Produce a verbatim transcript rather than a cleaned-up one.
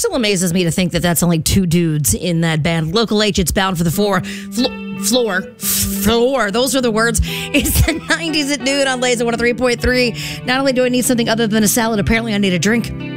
still amazes me to think that that's only two dudes in that band. Local H, it's Bound for the Four. Flo- floor. Floor. Those are the words. It's the nineties at noon on Laser one oh three point three. Not only do I need something other than a salad, apparently I need a drink.